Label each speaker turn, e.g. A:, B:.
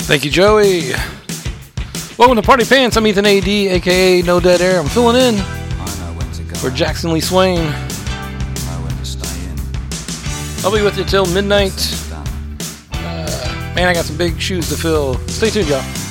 A: Thank you, Joey. Welcome to Party Pants. I'm Ethan AD, aka No Dead Air. I'm filling in for Jackson Lee Swain. I'll be with you till midnight. Man, I got some big shoes to fill. Stay tuned, y'all.